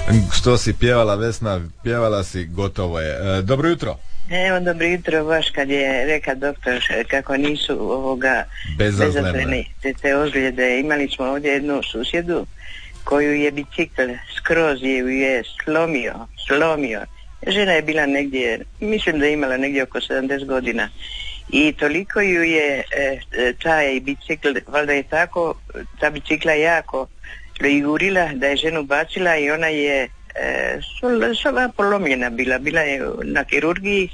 Što si pjevala, Vesna? Pjevala si, gotovo je. Dobro jutro. Evo, dobro jutro, baš kad je rekao doktor kako nisu bezazlene te ozljede. Imali smo ovdje jednu susjedu koju je bicikl skroz je slomio. Žena je bila negdje, mislim da je imala negdje oko 70 godina i toliko ju je taj bicikl, valjda je tako, ta bicikla jako jurila da je ženu bacila i ona je sva polomljena bila je na kirurgiji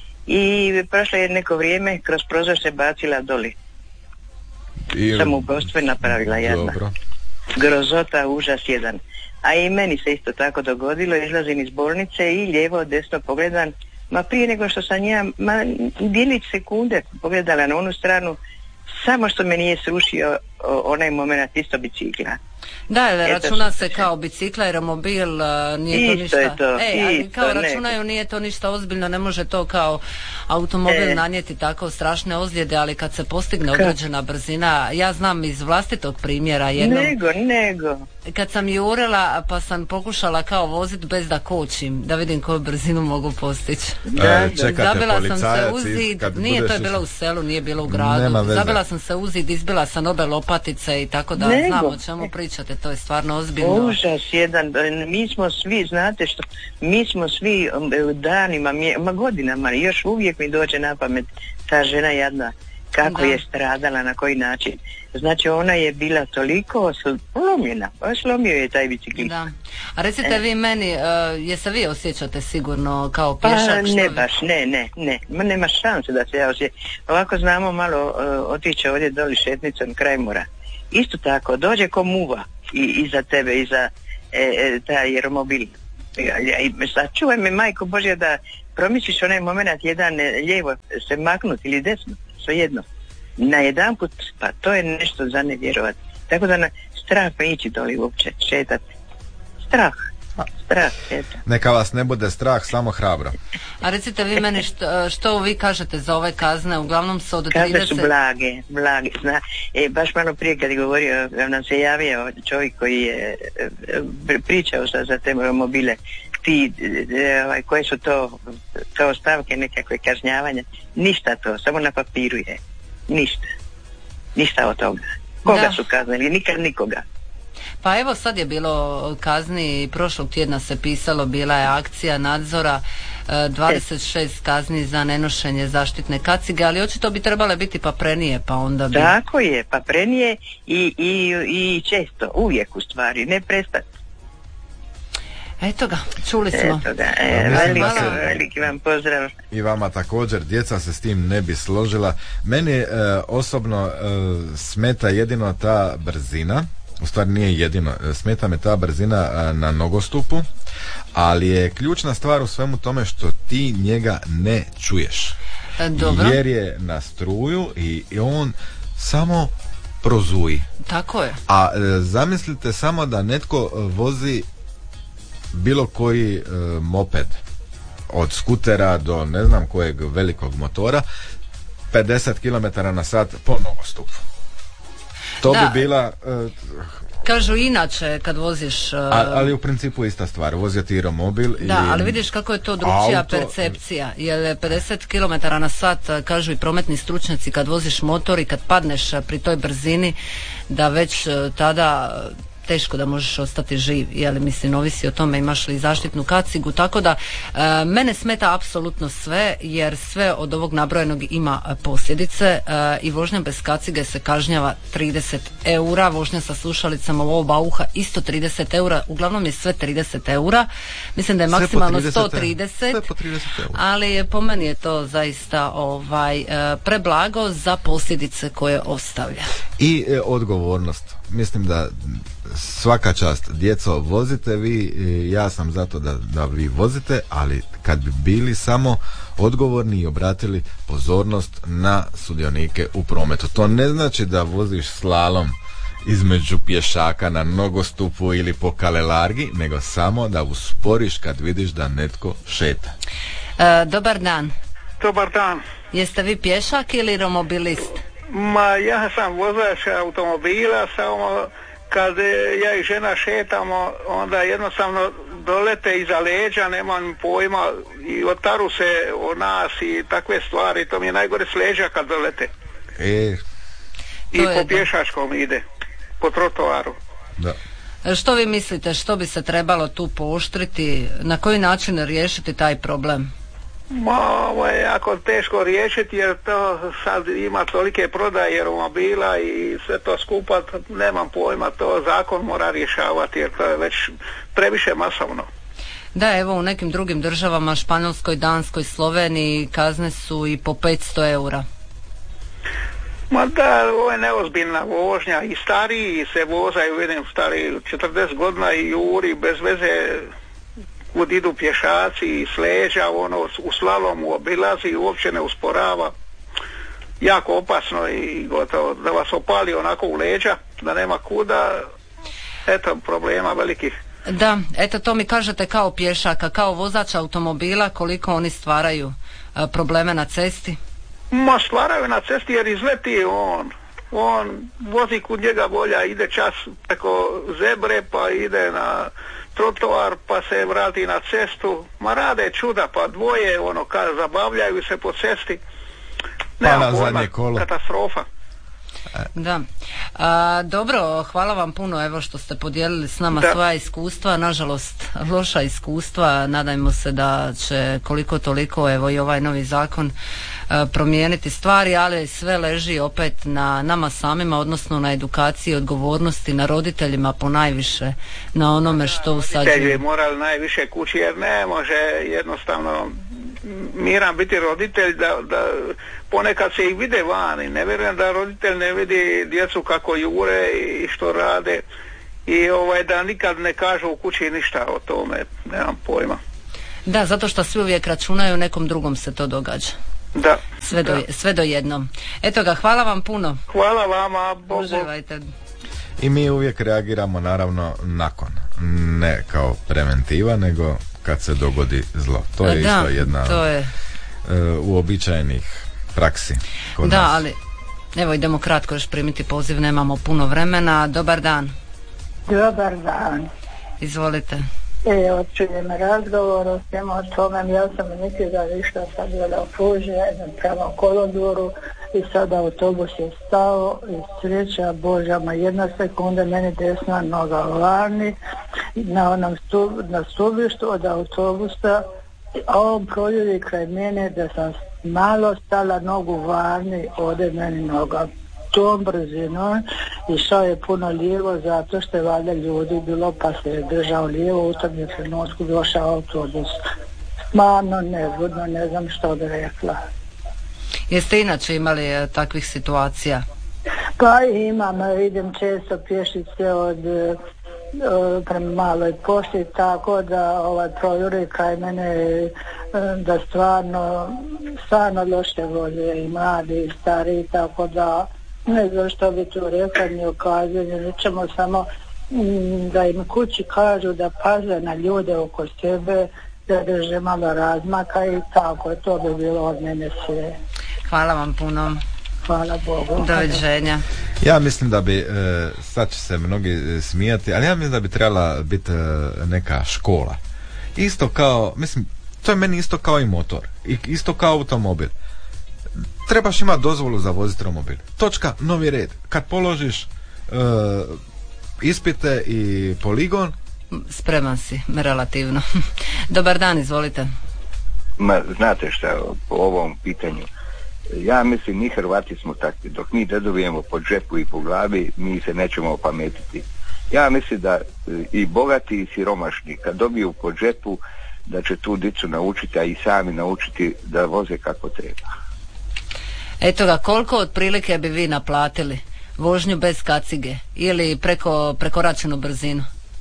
i prošlo je neko vrijeme, kroz prozor se bacila doli. Samoubojstvo je napravila jedna. Dobro. Grozota, užas jedan. A i meni se isto tako dogodilo, izlazim iz bolnice i lijevo, desno pogledam, ma prije nego što sam ja, djelić sekunde pogledala na onu stranu, samo što me nije srušio onaj moment isto bicikla. Da, računa se kao bicikla i romobil, nije to ništa. Kao računaju, nije to ništa ozbiljno, ne može to kao automobil nanijeti tako strašne ozljede, ali kad se postigne određena brzina, ja znam iz vlastitog primjera jednom. Nego. Kad sam jurila pa sam pokušala kao voziti bez da kočim, da vidim koju brzinu mogu postići. Zabila sam se u zid, nije to bilo u selu, nije bilo u gradu. Zabila sam se u zid, izbila sam obe lopatice i tako da znam o čemu pričate, to je stvarno ozbiljno. Užas jedan, mi smo svi, znate što, mi smo svi danima, godinama, još uvijek mi dođe na pamet ta žena jadna, kako je stradala, na koji način. Znači ona je bila toliko slomljena, slomio je taj biciklist. Da. A recite vi meni, se vi osjećate sigurno kao pješak? Ne baš, ne. Nema šanse da se ja osjećam. Ovako znamo malo otići ovdje doli šetnicom kraj mora. Isto tako, dođe ko muva iza tebe, iza taj romobil. Sačuvaj me, majko Božja, da promisliš onaj moment jedan lijevo se maknut ili desno, svejedno. Na jedan put, pa to je nešto za ne vjerovati. Tako da strah me ići doli uopće, šetati. Strah, eto. Neka vas ne bude strah, samo hrabro. A recite vi meni što vi kažete za ove kazne, uglavnom su od 30... Kazne su blage, zna. Baš malo prije kad je govorio, nam se javio čovjek koji je pričao za te mobile, koje su to kao stavke nekakve kažnjavanja, ništa to, samo na papiru je. Ništa od toga. Koga su kaznili? Nikad nikoga. Pa evo sad je bilo kazni, prošlog tjedna se pisalo, bila je akcija nadzora, 26 kazni za nenošenje zaštitne kacige, ali očito bi trebale biti paprenije, pa onda bi... Tako je, paprenije i često, uvijek u stvari, ne prestati. Eto ga, čuli smo. Veliki vam pozdrav. I vama također, djeca se s tim ne bi složila. Meni osobno smeta jedino ta brzina, u stvari nije jedino, smeta me ta brzina na nogostupu, ali je ključna stvar u svemu tome što ti njega ne čuješ. Dobro. Jer je na struju i on samo prozuji. Tako je. A zamislite samo da netko vozi bilo koji moped, od skutera do ne znam kojeg velikog motora, 50 km/h po nogostupu. To bi bila... Kažu inače kad voziš... Ali u principu ista stvar, voziti romobil i... Da, ali vidiš kako je to drugčija percepcija, jer 50 km/h kažu i prometni stručnjaci kad voziš motor i kad padneš pri toj brzini, da već tada... teško da možeš ostati živ, mislim, ovisi o tome imaš li zaštitnu kacigu, tako da mene smeta apsolutno sve, jer sve od ovog nabrojenog ima posljedice i vožnja bez kacige se kažnjava 30 eura, vožnja sa slušalicama u oba uha isto 30 eura, uglavnom je sve 30 eura, mislim da je maksimalno 130, ali po meni je to zaista preblago za posljedice koje ostavlja. I odgovornost, mislim da svaka čast, djeco, vozite vi, ja sam zato da vi vozite, ali kad bi bili samo odgovorni i obratili pozornost na sudionike u prometu. To ne znači da voziš slalom između pješaka na nogostupu ili po kalelargi, nego samo da usporiš kad vidiš da netko šeta. Dobar dan. Dobar dan. Jeste vi pješak ili romobilist? Ja sam vozač automobila, samo kad ja i žena šetamo, onda jednostavno dolete iza leđa, nemam pojma, i otaru se o nas i takve stvari, to mi je najgore s leđa kad dolete. I po pješačkom ide, po trotoaru. Da. Što vi mislite, što bi se trebalo tu pooštriti, na koji način riješiti taj problem? Ovo je jako teško riješiti jer to sad ima tolike prodaje romobila i sve to skupa, nemam pojma, to zakon mora rješavati jer to je već previše masovno. Da, evo u nekim drugim državama, Španjolskoj, Danskoj, Sloveniji, kazne su i po 500 eura. Ma da, ovo je neozbiljna vožnja i stariji se vozaju, vidim stariji 40 godina i juri bez veze kud idu pješaci i s leđa, ono u slalomu obilazi i uopće ne usporava. Jako opasno i gotovo da vas opali onako u leđa, da nema kuda, eto problema velikih. Da, eto to mi kažete kao pješaka, kao vozač automobila, koliko oni stvaraju probleme na cesti? Ma stvaraju na cesti jer izleti on vozi kud njega volja, ide čas preko zebre pa ide na trotoar pa se vrati na cestu, ma rade čuda, pa dvoje zabavljaju se po cesti, nema pojma, katastrofa. Da. Dobro, hvala vam puno evo što ste podijelili s nama svoja iskustva, nažalost loša iskustva, nadajmo se da će koliko toliko evo i ovaj novi zakon promijeniti stvari, ali sve leži opet na nama samima, odnosno na edukaciji, odgovornosti, na roditeljima ponajviše, na onome što usađuju. Roditelji morali najviše kući jer ne može jednostavno miran biti roditelj da ponekad se ih vide vani, ne vjerujem da roditelj ne vidi djecu kako jure i što rade i da nikad ne kažu u kući ništa o tome, nemam pojma. Da, zato što svi uvijek računaju, nekom drugom se to događa. Da. Sve do jednom. Eto ga, hvala vam puno. Hvala vama. Uživajte. I mi uvijek reagiramo naravno nakon, ne kao preventiva, nego kad se dogodi zlo. To je isto jedna uobičajenih praksi kod nas. Ali evo idemo kratko još primiti poziv, nemamo puno vremena. Dobar dan. Dobar dan. Izvolite. Čujem razgovor o svemu o tome, ja sam mislila išla sad bila u Fuži, prema kolodvoru i sad autobus je stao i sreća Božja, ma jedna sekunda meni desna noga vani na stubištu od autobusa, a on proljudi kraj mene da sam malo stala nogu vani, ode meni noga tom brzinom, išao je puno lijevo zato što je valjda ljudi bilo pa se je držao lijevo, u tom je trenutku došao autobus. Stvarno nezgodno, ne znam što bi rekla. Jeste inače imali takvih situacija? Pa imam, idem često pješice prema Maloj pošti, tako da projuri kraj mene da stvarno loše volje i mladi i stari, tako da ne znam što bi tu rekla, ni ukazanje, nećemo samo da im kući kažu da paze na ljude oko sebe, da drže malo razmaka i tako, to bi bilo od mene sve. Hvala vam puno. Hvala Bogu. Doviđenja. Ja mislim da bi, sad će se mnogi smijati, ali ja mislim da bi trebala biti neka škola. Isto kao, mislim, to je meni isto kao i motor, isto kao automobil. Trebaš imati dozvolu za voziti romobil. Točka, novi red. Kad položiš ispite i poligon, spreman si, relativno. Dobar dan, izvolite. Znate šta, po ovom pitanju, ja mislim mi Hrvati smo takvi, dok mi ne dobijemo po džepu i po glavi, mi se nećemo opametiti. Ja mislim da i bogati i siromašni kad dobiju po džepu, da će tu dicu naučiti, a i sami naučiti da voze kako treba. Eto ga, koliko otprilike bi vi naplatili vožnju bez kacige ili prekoračenu brzinu?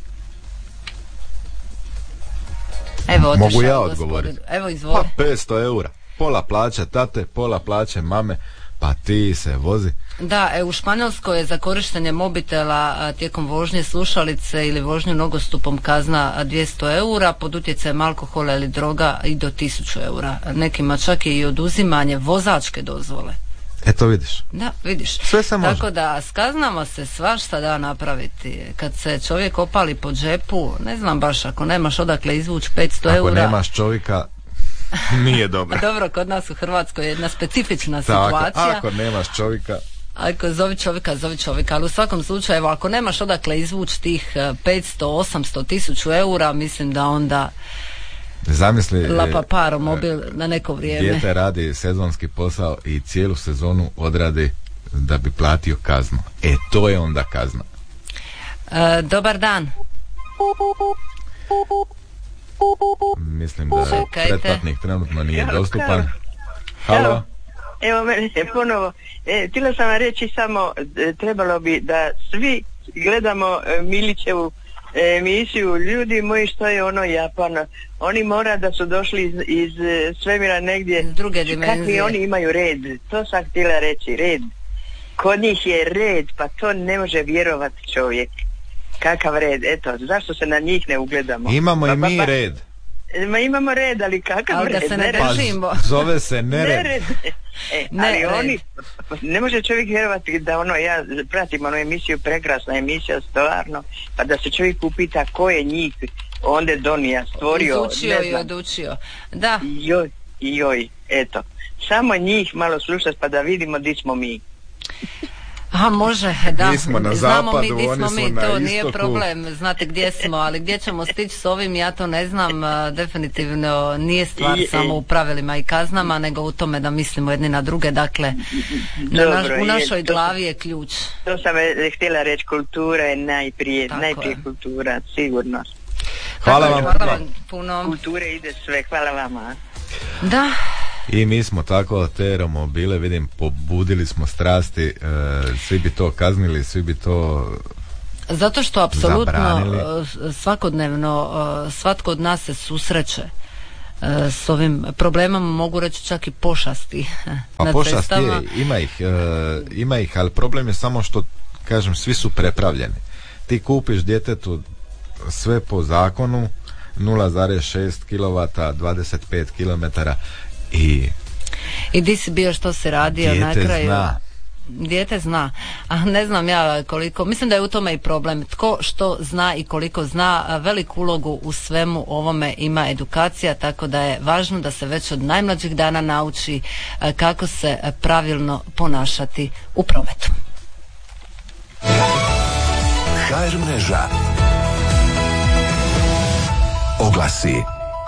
Evo, mogu ja odgovoriti? Evo, izvoli. Pa 500 eura. Pola plaće tate, pola plaće mame, pa ti se vozi. Da, u Španjolskoj je za korištenje mobitela tijekom vožnje slušalice ili vožnju nogostupom kazna 200 eura, pod utjecajem alkohola ili droga i do 1000 eura. Nekima čak i oduzimanje vozačke dozvole. Eto vidiš. Da, vidiš. Sve se može. Tako da s kaznama se svašta da napraviti. Kad se čovjek opali po džepu, ne znam baš, ako nemaš odakle izvući 500 eura. Ako nemaš čovjeka, nije dobro. Dobro, kod nas u Hrvatskoj je jedna specifična situacija. Ako nemaš čovjeka... Ako zovi čovjeka, ali u svakom slučaju, ako nemaš odakle izvući tih 500, 800, 1000 eura, mislim da onda... Zamisli, lapa mobil na neko vrijeme. Dijete radi sezonski posao i cijelu sezonu odradi da bi platio kaznu. To je onda kazna. Dobar dan. Mislim da pretplatnik trenutno nije dostupan. Halo. Evo mene ponovo. Htjela sam vam reći samo, trebalo bi da svi gledamo Milićevu emisiju. Ljudi moji, što je ono Japan, oni mora da su došli iz svemira negdje, iz druge dimenzije. Kakvi oni imaju red, to sam htjela reći, red. Kod njih je red, pa to ne može vjerovati čovjek. Kakav red, eto, zašto se na njih ne ugledamo? Imamo i mi red. Imamo red, ali kakav ali red? Da se ne držimo. Zove se nered. Ali oni, ne može čovjek vjerovati da ja pratim onu emisiju, prekrasna emisija, stvarno, pa da se čovjek upita ko je njih onda donija, stvorio. Izučio i odučio. Da. Joj, eto. Samo njih malo slušati pa da vidimo di smo mi. A može, da. Mi smo na znamo zapadu, mi di smo oni su mi, na to istoku. Nije problem, znate gdje smo, ali gdje ćemo stići s ovim, ja to ne znam, definitivno nije stvar samo u pravilima i kaznama, nego u tome da mislimo jedni na druge, dakle, u našoj glavi je ključ. To sam htjela reći, kultura je najprije kultura, sigurno. Hvala vam puno. Kulture ide sve, hvala vama. Da. I mi smo tako te romobile, vidim, pobudili smo strasti, svi bi to kaznili, svi bi to zato što apsolutno svakodnevno svatko od nas se susreće s ovim problemom, mogu reći čak i pošasti. A pošast je, ima ih, ali problem je samo što, kažem, svi su prepravljeni. Ti kupiš djetetu sve po zakonu, 0,6 kW, 25 km i di si bio, što si radio na kraju? Dijete zna. A ne znam ja koliko, mislim da je u tome i problem. Tko što zna i koliko zna, veliku ulogu u svemu ovome ima edukacija, tako da je važno da se već od najmlađih dana nauči kako se pravilno ponašati u prometu. HR mreža. Oglasi.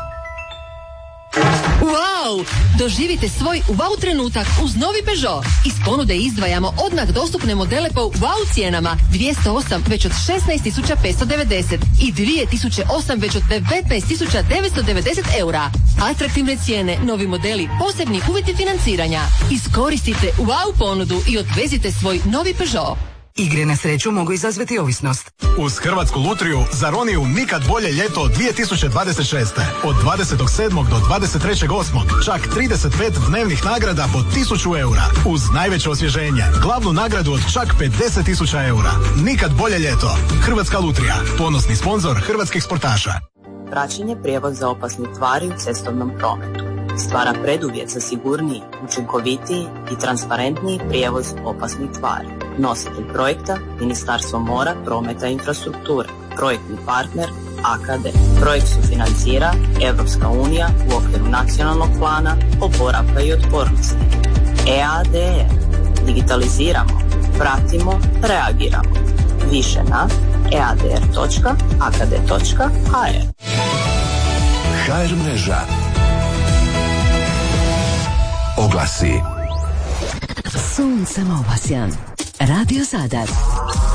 Wow! Doživite svoj wow trenutak uz novi Peugeot. Iz ponude izdvajamo odmah dostupne modele po wow cijenama. 208 već od 16.590 i 2008 već od 19.990 eura. Atraktivne cijene, novi modeli, posebni uvjeti financiranja. Iskoristite wow ponudu i odvezite svoj novi Peugeot. Igre na sreću mogu izazvati ovisnost. Uz Hrvatsku lutriju za Roniju nikad bolje ljeto 2026. Od 27. do 23.8. čak 35 dnevnih nagrada po 1000 eura. Uz najveće osvježenje, glavnu nagradu od čak 50.000 eura. Nikad bolje ljeto. Hrvatska lutrija, ponosni sponzor hrvatskih sportaša. Praćenje prijevoza opasnih tvari u cestovnom prometu stvara preduvjet za sigurniji, učinkovitiji i transparentniji prijevoz opasnih tvari. Nositelj projekta Ministarstvo mora, prometa i infrastrukture. Projektni partner AKD. Projekt sufinancira Europska unija u okviru nacionalnog plana oporavka i otpornosti. EADR. Digitaliziramo, pratimo, reagiramo. Više na eadr.akd.hr. HR mreža. Oglasi. Sunce Opasjan. Radio Zadar.